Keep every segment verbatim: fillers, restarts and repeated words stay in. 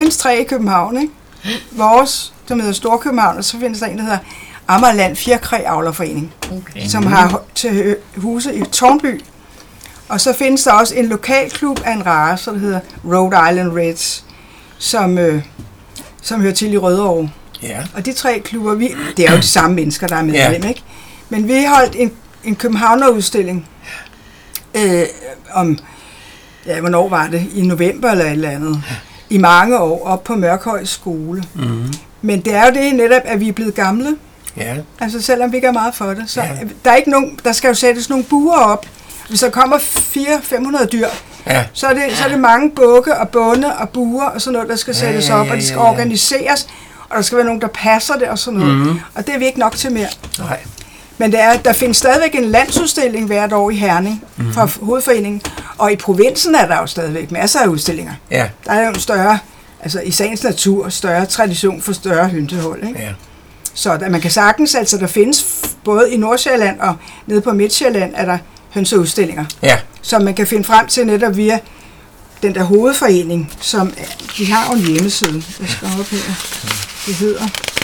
findes tre i København, ikke? Vores, som hedder Storkøbenhavn, og så findes der en, der hedder Amagerland Fjerkræ-avlerforening, okay. som har til huse i Tårnby. Og så findes der også en lokalklub af en race, der hedder Rhode Island Reds, som, øh, som hører til i Rødovre. Ja. Og de tre klubber, vi, det er jo de samme mennesker, der er med ja. dem, ikke? Men vi holdt en, en Københavner-udstilling øh, om, ja, hvornår var det? I november eller et eller andet. I mange år, op på Mørkhøj skole. Mm-hmm. Men det er jo det netop, at vi er blevet gamle. Ja. Altså selvom vi ikke er meget for det. Så ja. der, er ikke nogen, der skal jo sættes nogle buer op. Hvis der kommer fire til fem hundrede dyr, ja. så, er det, så er det mange bukke og bunde og buer og sådan noget, der skal sættes ja, ja, ja, op, og det skal ja, ja. organiseres, og der skal være nogen, der passer det og sådan noget. Mm-hmm. Og det er vi ikke nok til mere. Nej. Men det er, der findes stadigvæk en landsudstilling hvert år i Herning mm-hmm. fra hovedforeningen, og i provinsen er der jo stadigvæk masser af udstillinger. Ja. Der er jo en større, altså i sagens natur, større tradition for større hønsehold, ikke? Ja. Så der, man kan sagtens, altså der findes både i Nordsjælland og nede på Midtsjælland, er der hønseudstillinger, ja. som man kan finde frem til netop via den der hovedforening, som de har en hjemmeside. Jeg skal op her. Det hedder...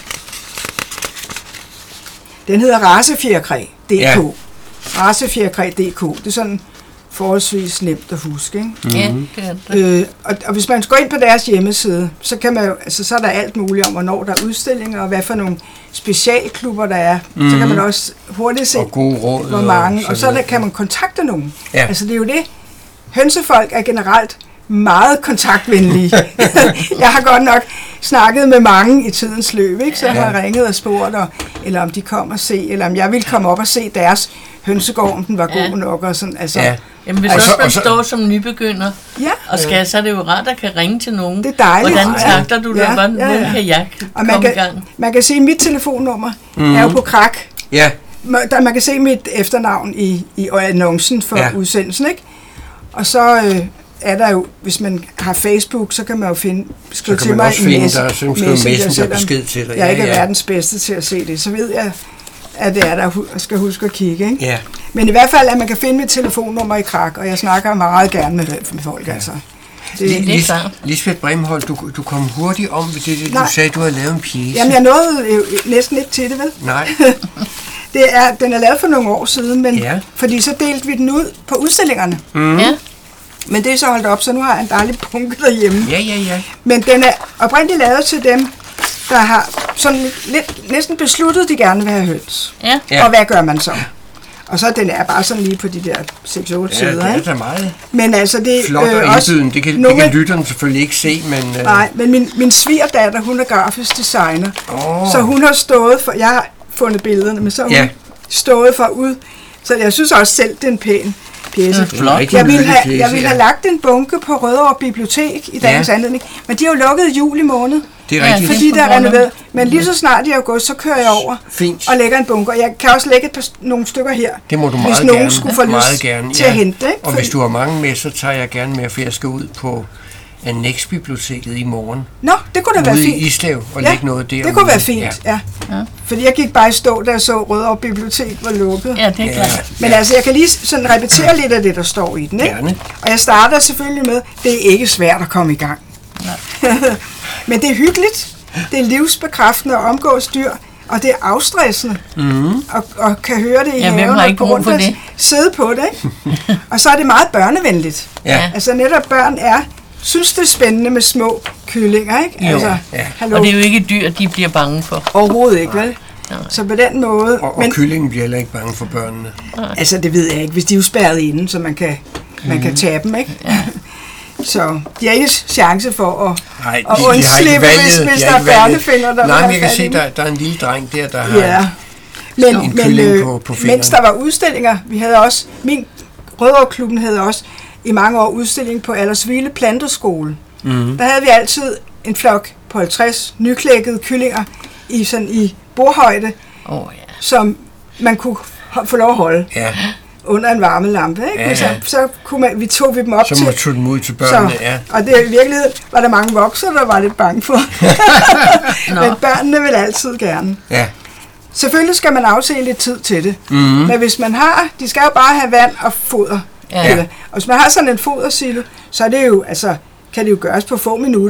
Den hedder Racefjerkræ punktum d k. Ja. Racefjerkræ punktum d k. Det er sådan forholdsvis nemt at huske, ikke? Mm-hmm. Ja, det er det. Øh, og, og hvis man går ind på deres hjemmeside, så kan man jo, altså så er der alt muligt om, hvornår der er udstillinger, og hvad for nogle specialklubber der er. Mm-hmm. Så kan man også hurtigt se, og gode råd, hvor mange, og, og så der kan man kontakte nogen. Ja. Altså det er jo det. Hønsefolk er generelt meget kontaktvenlige. Jeg har godt nok snakket med mange i tidens løb, ikke? Så jeg har ringet og spurgt, og, eller om de kom og se, eller om jeg ville komme op og se deres hønsegård, om den var ja. god nok, og sådan, altså... Ja. Jamen hvis også man står som nybegynder, ja. og skal, så er det jo rart at kan ringe til nogen. Det er dejligt. Hvordan takter du det? Ja, hvordan ja, ja. kan jeg komme man kan, i gang? Man kan se, mit telefonnummer mm-hmm. er jo på krak. Ja. Der, man kan se mit efternavn i, i annoncen for ja. udsendelsen, ikke? Og så øh, er der jo, hvis man har Facebook, så kan man jo finde, skrive til mig en messenger-besked til dig. Jeg er ikke ja, ja. verdens bedste til at se det, så ved jeg, at det er der, jeg skal huske at kigge, ikke? Ja. Men i hvert fald, at man kan finde mit telefonnummer i krak, og jeg snakker meget gerne med, med folk, ja. altså. Det, det, det er Lisbeth Brimholt, du, du kom hurtigt om ved det, du sagde, du havde lavet en pjece. Jamen, jeg nåede jo næsten ikke til det, vel? Nej. det er, den er lavet for nogle år siden, men ja. fordi så delte vi den ud på udstillingerne. Mm. Ja. Men det er så holdt op, så nu har jeg en dejlig bunke derhjemme. Ja, ja, ja. Men den er oprindeligt lavet til dem, der har sådan lidt, næsten besluttet, de gerne vil have høns. Ja. Ja. Og hvad gør man så? Og så den er bare sådan lige på de der seks otte ja, sider. Ja, det er da meget. Men altså det flot og øh, også det kan, nogle, det kan lytterne selvfølgelig ikke se, men... Øh. Nej, men min, min svigerdatter, hun er grafisk designer. Oh. Så hun har stået for... Jeg har fundet billederne, men så har hun ja. stået for ud... Så jeg synes også selv, det er en pæn pjece. Ja, flot. Jeg ville have, jeg ville have lagt en bunke på Rødovre Bibliotek i dagens ja. anledning, men de har jo lukket i juli måned. Det er rigtigt. Fordi der er renoveret. Men lige så snart i august, så kører jeg over Fint. og lægger en bunker. Jeg kan også lægge et par, nogle stykker her, det må du hvis meget nogen gerne. skulle få lyst gerne, til ja. at hente. Ikke? Og hvis du har mange med, så tager jeg gerne med, for jeg skal ud på Annex-biblioteket i morgen. Nå, det kunne da være fint. Ude i Islev og ja, lægge noget der. Det kunne være fint, ja. ja. ja. Fordi jeg gik bare i stå, da jeg så Rødovre Bibliotek var lukket. Ja, det er klart. Ja. Men altså, jeg kan lige sådan repetere lidt af det, der står i den. Ikke? Gerne. Og jeg starter selvfølgelig med, det er ikke svært at komme i gang. Men det er hyggeligt. Det er livsbekræftende at omgås dyr, og det er afstressende, mm. og, og kan høre det i ja, haven, og gå rundt og sidde på det. Ikke? Og så er det meget børnevenligt. Ja. Altså netop børn er, synes det er spændende med små kyllinger, ikke? Jo. Altså, ja. Og det er jo ikke dyr, de bliver bange for. Overhovedet ikke, vel? Nej. Så på den måde... Og, og men, kyllingen bliver heller ikke bange for børnene. Nej. Altså det ved jeg ikke, hvis de er jo spærret inde, så man kan, mm. man kan tage dem, ikke? Ja. Så de har ikke chance for at, Nej, at undslippe, hvis, hvis der er børnefingre, der Nej, men jeg kan se, der, der er en lille dreng der, der har ja. men, en men, kylling øh, på, på fingrene. Mens der var udstillinger, vi havde også, min Rødovreklubben havde også i mange år udstilling på Aldersvile Planteskole. Mm. Der havde vi altid en flok på halvtreds nyklækkede kyllinger i, sådan, i bordhøjde, oh, ja. som man kunne få lov at holde. Ja. Under en varmelampe, ikke? Ja, ja. Så, så kunne man, vi tog vi dem op så til. Så må tog dem ud til børnene, så, ja. Og det, i virkeligheden var der mange voksne, der var lidt bange for. Men børnene vil altid gerne. Ja. Selvfølgelig skal man afse lidt tid til det. Mm-hmm. Men hvis man har, de skal jo bare have vand og foder. Ja. Og hvis man har sådan en fodersilo, så er det jo, altså, kan det jo gøres på få minutter.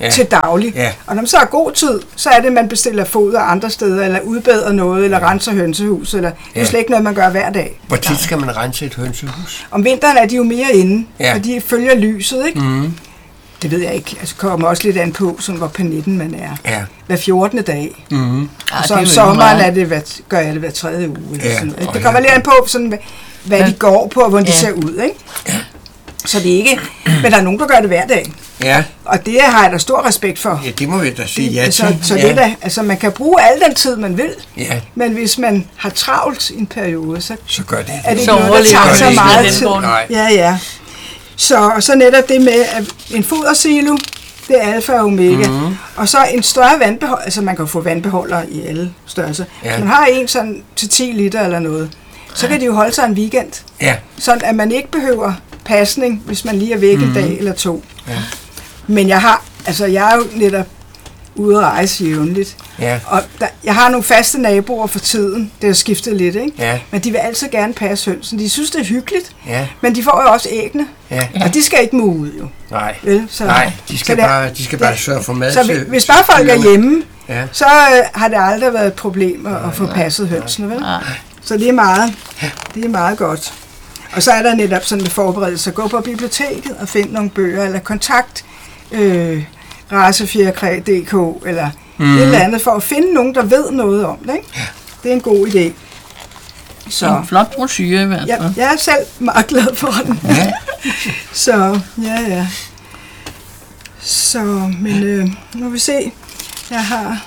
ja. til daglig. Ja. Og når man så har god tid, så er det, at man bestiller foder andre steder, eller udbedrer noget, eller ja. renser hønsehus, eller ja. det er slet ikke noget, man gør hver dag. Hvor tit skal man rense et hønsehus? Om vinteren er de jo mere inde, ja. og de følger lyset, ikke? Mm. Det ved jeg ikke. Altså kommer også lidt an på, sådan hvor panitten man er. Ja. Hver fjortende dag. Mm. Og så om sommeren er det, hvad, gør jeg det hver tredje uge. Eller ja. sådan noget. Det kommer lidt an på, sådan, hvad, hvad ja. de går på, og hvordan ja. de ser ud, ikke? Ja. Så det er ikke... Men der er nogen, der gør det hver dag. Ja. Og det har jeg da stor respekt for. Ja, det må vi da sige ja til. Så, så ja. det der, altså man kan bruge al den tid, man vil. Ja. Men hvis man har travlt i en periode, så, så gør det. er det så noget, der tager så meget tid. Ja, ja. Så, så netop det med at en fodersilo, det er alfa og omega. Mm-hmm. Og så en større vandbeholder, altså man kan få vandbeholder i alle størrelser. Ja. Hvis man har en sådan til ti liter eller noget, så kan de jo holde sig en weekend. Ja. Sådan at man ikke behøver pasning, hvis man lige er væk mm-hmm. en dag eller to. Ja. Men jeg har, altså jeg er jo netop ude at rejse jævnligt. Ja. Og der, jeg har nogle faste naboer for tiden, det har skiftet lidt, ikke? Ja. Men de vil altid gerne passe hønsen. De synes, det er hyggeligt, ja. men de får jo også æggene. Ja. Og de skal ikke må ud, jo. Nej, Vel? Så, Nej de skal så bare, de skal bare sørge for mad. Så til, hvis bare folk er hjemme, ja. så øh, har det aldrig været et problem at, at få passet hønsene, vel? Nej. Så det er meget, det er meget godt. Og så er der netop sådan med forberedelse at gå på biblioteket og finde nogle bøger, eller kontakt øh, racefjerkræ punktum d k, eller mm. et eller andet, for at finde nogen, der ved noget om det, ikke? Ja. Det er en god idé. Så en flot brochure i hvert fald. Ja, jeg er selv meget glad for den. Ja. Så, ja, ja. Så, men øh, nu vil vi se. Jeg har...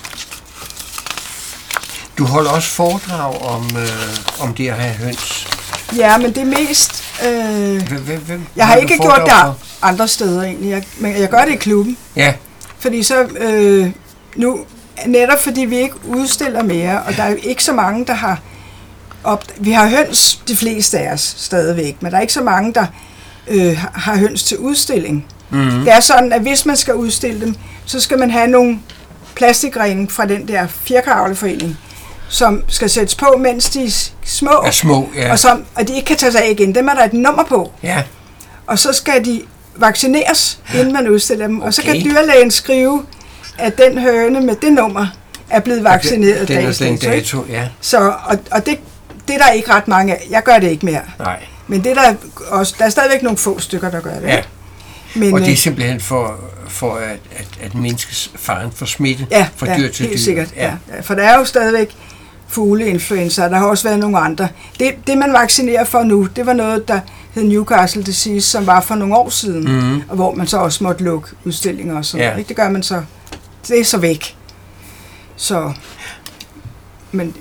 Du holder også foredrag om, øh, om det at have høns. Ja, men det er mest... Øh, hvem, hvem, hvem, jeg har ikke gjort det andre steder egentlig, jeg, men jeg gør det i klubben. Ja. Fordi så... Øh, nu, netop fordi vi ikke udstiller mere, og der er jo ikke så mange, der har... Op, vi har høns, de fleste af os, stadigvæk, men der er ikke så mange, der øh, har høns til udstilling. Mm-hmm. Det er sådan, at hvis man skal udstille dem, så skal man have nogle plastikringe fra den der fjerkravleforening, som skal sættes på, mens de er små, er små ja. og, som, og de ikke kan tage sig af igen. Dem er der et nummer på. Ja. Og så skal de vaccineres, inden man udstiller dem. Okay. Og så kan dyrlægen skrive, at den høne med det nummer er blevet vaccineret den, dags den dato. Ja. Så, og, og det, det er der ikke ret mange af. Jeg gør det ikke mere. Nej. Men det er der, også, der er stadigvæk nogle få stykker, der gør det. Ja. Men, og det er simpelthen for, for at, at, at mindske faren for smitte ja, fra ja, dyr til dyr. Helt sikkert, ja. Ja. For der er jo stadigvæk fugleinfluenza, der har også været nogle andre. Det, det man vaccinerer for nu, det var noget, der hed Newcastle Disease, som var for nogle år siden, mm-hmm. og hvor man så også måtte lukke udstillinger og sådan ja. noget. Det gør man så, det er så væk. Så, men,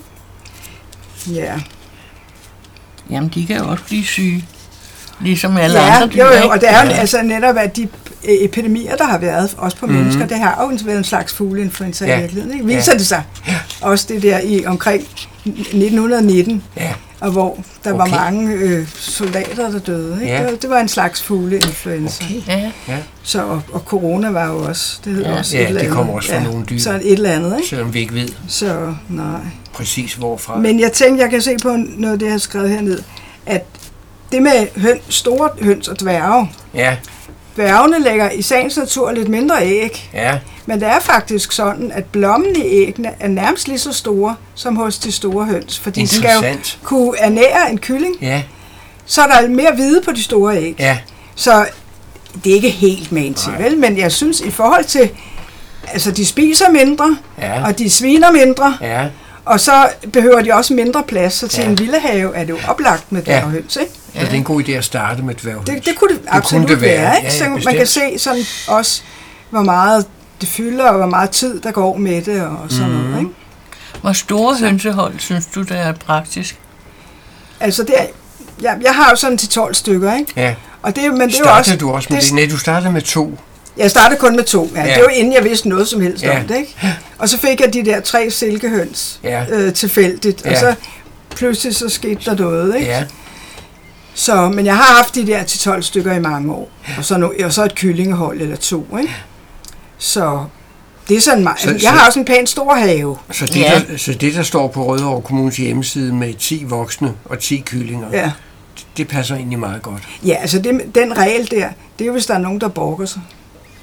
ja. Jamen, de kan jo også blive syge, ligesom alle ja, andre dyr. Jo, jo, og det er jo ja. altså netop, at de epidemier, der har været, også på mm-hmm. mennesker, det har jo været en slags fugleinfluenza ja. i virkeligheden, ikke? Viser ja. det sig. Ja. Også det der i omkring nitten nitten, ja. og hvor der okay. var mange øh, soldater, der døde. Ikke? Ja. Det, var, det var en slags fugleinfluenza. Okay. Ja. Ja. Så, og, og corona var jo også, det hed ja. også ja, et eller andet. det kommer også fra ja. nogle dyr. Så et eller andet, ikke? Selvom vi ikke ved. Så, nej. Præcis hvorfra. Men jeg tænkte, jeg kan se på noget, det jeg har skrevet herned, at det med høns, store høns og dværge, ja. dværgene lægger i sagens natur lidt mindre æg, ja. men det er faktisk sådan, at blommen i æggene er nærmest lige så store som hos de store høns, for de skal jo kunne ernære en kylling, ja. så er der mere hvide på de store æg. Ja. Så det er ikke helt man til, vel? Men jeg synes, i forhold til, altså de spiser mindre, ja. og de sviner mindre, ja. og så behøver de også mindre plads, så til ja. en villehave er det jo oplagt med dværghøns, ikke? Ja. Så det er en god idé at starte med dværghøns. Det, det kunne det, det absolut kunne det være, være, ikke? Ja, ja, så man kan se sådan også, hvor meget det fylder, og hvor meget tid der går med det, og sådan mm. noget, ikke? Hvor store hønsehold synes du, det er praktisk? Altså, det er, jeg, jeg har jo sådan til tolv stykker, ikke? Ja. Og det, men det startede er også, du også med det? Nej, du startede med to. Jeg startede kun med to, ja. ja. Det var inden jeg vidste noget som helst ja. om det, ikke? Og så fik jeg de der tre silkehøns ja. øh, tilfældigt, ja. og så pludselig så skete der noget, ikke? Ja. Så, men jeg har haft de der til tolv stykker i mange år, og så, no, og så et kyllingehold eller to, ikke? Så det er sådan meget. Så, jeg har også en pæn stor have. Så det, ja. der, så det der står på Rødovre Kommunes hjemmeside med ti voksne og ti kyllinger, ja. det, det passer egentlig meget godt. Ja, altså det, den regel der, det er jo hvis der er nogen, der borger sig. Ja.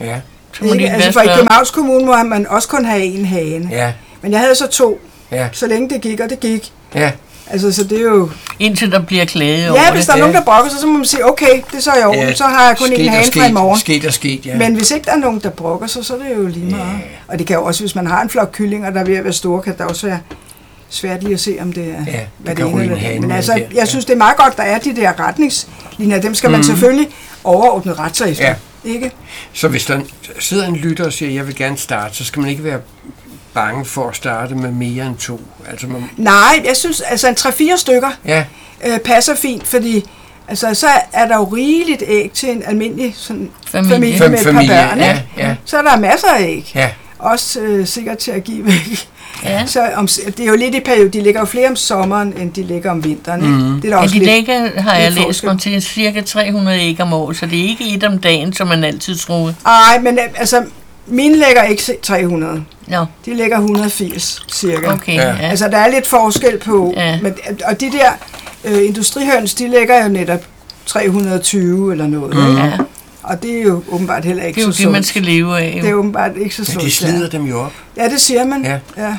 Ikke? Altså for i Københavns Kommune må man også kun have en hane. Ja. Men jeg havde så to, ja. så længe det gik, og det gik. Ja. Altså, så det er jo... Indtil der bliver klaget over Ja, hvis der er det. nogen, der brokker sig, så må man sige, okay, det er så i orden, ja, så har jeg kun en hane fra i morgen. Sket og sket, ja. Men hvis ikke der er nogen, der brokker sig, så er det jo lige meget. Ja. Og det kan jo også, hvis man har en flok kyllinger, der er ved at være store, kan det også være svært lige at se, om det er, ja, hvad det, det ene er. Men altså, jeg ja. synes, det er meget godt, der er de der retningslinjer. Dem skal man mm. selvfølgelig overordnet ret sig efter. Ja. Ikke? Så hvis der sidder en lytter og siger, jeg vil gerne starte, så skal man ikke være bange for at starte med mere end to? Altså man... Nej, jeg synes, altså en tre-fire stykker ja. øh, passer fint, fordi altså, så er der jo rigeligt æg til en almindelig sådan, familie. familie med et familie, par børn. Ja, ja. Så er der masser af æg. Ja. Også øh, sikkert til at give væk. Ja. Så om, det er jo lidt i periode. De ligger jo flere om sommeren, end de ligger om vinteren. Mm. Det er der ja, også de lidt, ligger, har jeg læst mig til, cirka tre hundrede æg om året, så det er ikke et om dagen, som man altid troede. Nej, men altså, mine lægger ikke tre hundrede. No. De ligger et hundrede og firs cirka. Okay, ja. Ja. Altså, der er lidt forskel på. Ja. Men, og de der øh, industrihøns, de ligger jo netop tre hundrede og tyve eller noget. Mm. Ja. Og det er jo åbenbart heller ikke så sundt. Det er jo det, man skal leve af. Jo. Det er åbenbart ikke så sundt. Men de slider ja. dem jo op. Ja, det siger man. Ja. Ja.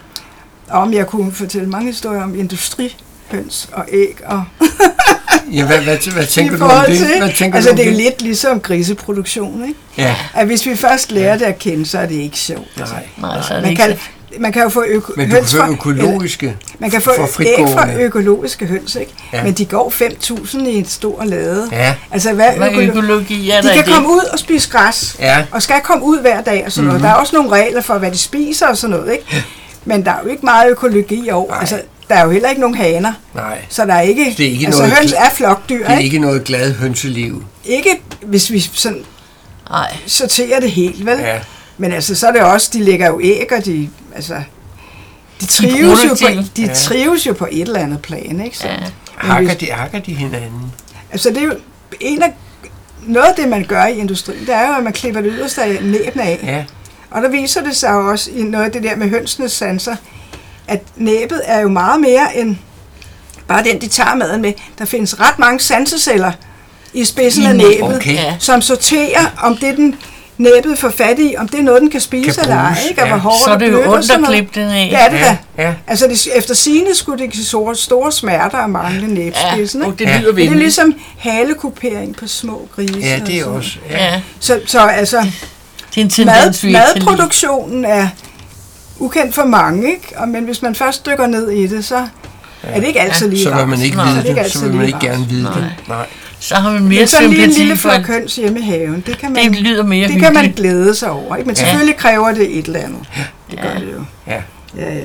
Og om jeg kunne fortælle mange historier om industrihøns og æg. Og ja, hvad, hvad, hvad tænker du om det? Hvad tænker altså, du om det er det? lidt ligesom griseproduktion, ikke? Ja. At hvis vi først lærer det at kende, så er det ikke sjovt. Nej, nej, så er det man, ikke kan, man kan jo få øko- men du høns kan få økologiske, eller, man kan få æg fra økologiske høns, ikke? Ja. Men de går fem tusind i et stort lade. Ja. Altså, hvad, hvad økolo- økologi er de der kan det? komme ud og spise græs, ja. og skal komme ud hver dag og sådan mm-hmm. noget. Der er også nogle regler for, hvad de spiser og sådan noget, ikke? Men der er jo ikke meget økologi over. Altså, der er jo heller ikke nogen haner. Nej. Så der er ikke... Det er ikke altså, noget høns er flokdyr, det er ikke, ikke noget glad hønseliv. Ikke, hvis vi sådan Nej. sorterer det helt, vel? Ja. Men altså, så er det også, de lægger jo æg, og de... Altså, de trives, de jo, på, de ja. trives jo på et eller andet plan, ikke? Så, ja. Hakker, de, hakker de hinanden? Altså, det er jo en af... Noget af det, man gør i industrien, det er jo, at man klipper det yderste af næbene af. Ja. Og der viser det sig også i noget af det der med hønsenes sanser, at næbet er jo meget mere end bare den, de tager maden med. Der findes ret mange sanseceller i spidsen af næbet, okay. som sorterer, om det den næbet får fat i, om det er noget, den kan spise kan eller ej, ikke? Og ja. hvor hårdt så er det jo ondt at noget. klippe den af. Ja, det ja. da. Ja. Altså, det, efter sigende skulle det give store, store smerter at mangle næbspidsen. Ja, og det lyder det er ligesom halekupering på små grise. Ja, det er også. Ja. Så, så altså, det er mad, madproduktionen er ukendt for mange, ikke? Og, men hvis man først dykker ned i det, så ja. er det ikke altid lige så vil man ikke rart. vide det, så vil man ikke gerne vide det. Nej. Så har man mere men sådan lige en lille for flok høns hjemme i haven, det kan man, det lyder mere det kan man glæde sig over, ikke? Men ja. selvfølgelig kræver det et eller andet. Det gør ja. det jo. Ja. Ja, ja.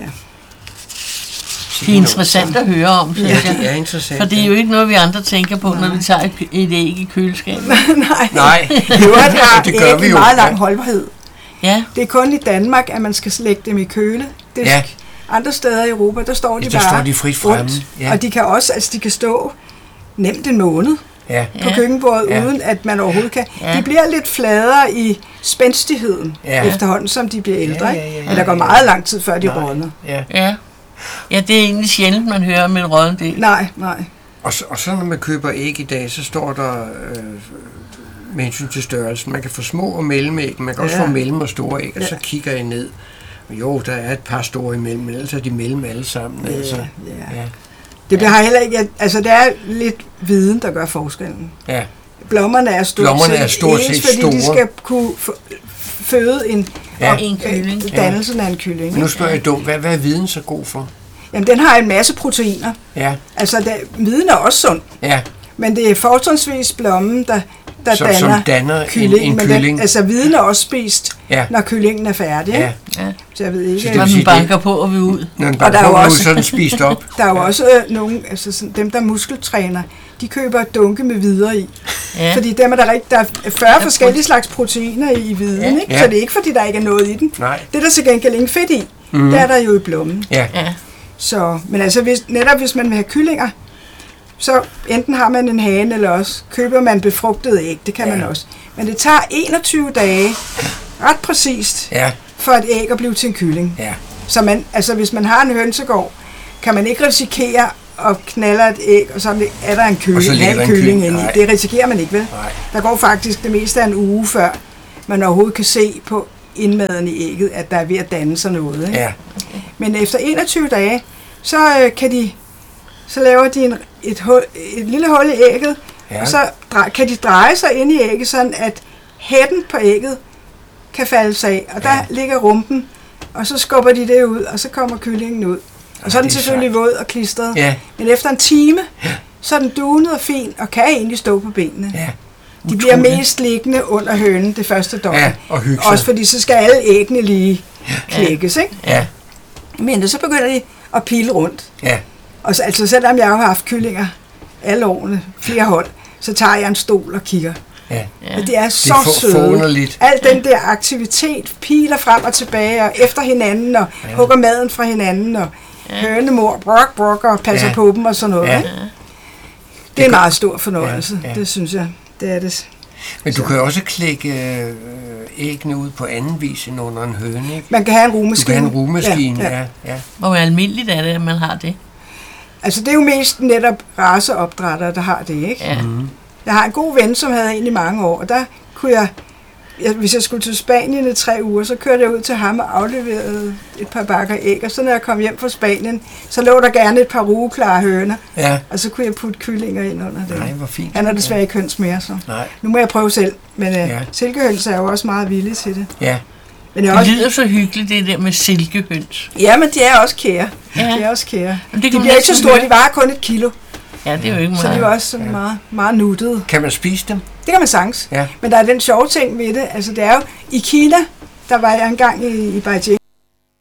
Det er interessant at høre om, synes ja, jeg. det er interessant. For det er jo ikke noget, vi andre tænker på, Nej. når vi tager et æg i køleskabet. Nej, Nej. det, har det gør vi jo. meget lang holdbarhed. Ja. Det er kun i Danmark, at man skal lægge dem i køle. Det ja. Andre steder i Europa, der står de ja, der bare står de frit fremme. Ja. Og de kan også, altså de kan stå nemt en måned ja. på køkkenbordet, ja. uden at man overhovedet kan. Ja. De bliver lidt fladere i spændstigheden ja. efterhånden, som de bliver ældre. Ja, ja, ja, ja, men der går meget lang tid, før de rådner. Ja. ja. Ja, det er egentlig sjældent, man hører om en rådden del. Nej, nej. Og så, og så når man køber æg i dag, så står der øh, med hensyn til størrelsen. Man kan få små og mellemæg, man kan ja. også få mellem og store æg, og ja. så kigger jeg ned. Jo, der er et par store imellem, men ellers er de mellem alle sammen. Ja, altså. ja. Ja. Det bliver heller ikke, altså det er lidt viden, der gør forskellen. Ja. Blommerne er stort Blommerne set, er stort set ens, fordi store. de skal kunne føde en, ja. en kylling. dannelsen ja. af en kylling. Men nu spørger jeg dumt, hvad, hvad er viden så god for? Jamen, den har en masse proteiner. Ja. Altså, der, viden er også sund. Ja. Men det er fortrinsvis blommen, der, der som, danner, som danner kylling. en, en men kylling. Den, altså, viden er også spist, ja. når kyllingen er færdig. Ja. Ja. Så jeg ved ikke. Når den banker på og vil ud. Når den banker på og vil ud, så er den spist op. Der er jo også øh, nogle, altså sådan, dem der muskeltræner, de køber dunke med videre i. Ja. Fordi dem er der, rigt, der er fyrre ja, forskellige slags proteiner i, i viden, ja. ikke? Så det er ikke, fordi der ikke er noget i den. Nej. Det er der til gengæld ingen fedt i. Mm. Det er der jo i blommen. Ja. Ja. Så, men altså, hvis, netop hvis man vil have kyllinger, så enten har man en hane, eller også køber man befrugtede æg. Det kan ja. man også. Men det tager enogtyve dage, ret præcist, ja. for et æg at blive til en kylling. Ja. Så man, altså, hvis man har en hønsegård, kan man ikke risikere at knalde et æg, og så er der en kylling, en kylling inde i. Det risikerer man ikke, vel? Nej. Der går faktisk det meste af en uge før, man overhovedet kan se på indmaden i ægget, at der er ved at danne sig noget. Ikke? Ja. Men efter enogtyve dage, så øh, kan de, så laver de en, et, hul, et lille hul i ægget, ja. Og så drej, kan de dreje sig ind i ægget, sådan at hætten på ægget kan falde sig af, og der ja. ligger rumpen, og så skubber de det ud, og så kommer kyllingen ud. Og så er den selvfølgelig våd og klistret. Ja. Men efter en time, ja. så er den dunet og fin, og kan egentlig stå på benene. Ja. De bliver mest liggende under hønen det første døgn. Ja, og hygge sig. Også fordi så skal alle æggene lige ja. klækkes, ikke? Ja. Men så begynder de at pile rundt. Ja. Og så, altså selvom jeg har haft kyllinger alle årene, flere hold, så tager jeg en stol og kigger. Ja. Og det er så det er søde. Al den der aktivitet piler frem og tilbage, og efter hinanden, og ja. hugger maden fra hinanden, og ja. hønemor, brok, brok, og passer ja. på dem og sådan noget. Ja. Det er en meget stor fornøjelse, ja. Ja. Det synes jeg. Det er det. Men du så. kan jo også klække øh, æggene ud på anden vis end under en høne, ikke? Man kan have en rugemaskine. Du kan have en rugemaskine, ja. ja. ja. Hvor almindeligt er det, at man har det? Altså, det er jo mest netop raceopdrættere, der har det, ikke? Ja. Mm. Jeg har en god ven, som havde en i mange år, og der kunne jeg, jeg, hvis jeg skulle til Spanien i tre uger, så kørte jeg ud til ham og afleverede et par bakker æg, og så når jeg kom hjem fra Spanien, så lå der gerne et par rugeklare høner, ja. og så kunne jeg putte kyllinger ind under det. Nej, hvor fint. Han er desværre ikke høns mere, så Nej. Nu må jeg prøve selv, men ja. uh, silkehøns er jo også meget villige til det. Ja. Men det også, lyder så hyggeligt, det der med silkehøns. Ja, men de er også kære. Ja. De er også kære. Det de bliver ikke så store, de vejer kun et kilo. Ja, det er jo ikke meget. Så de var også sådan ja. meget, meget nuttede. Kan man spise dem? Det kan man sagtens. Ja. Men der er den sjove ting ved det. Altså det er jo, i Kina, der var jeg engang i, i Beijing,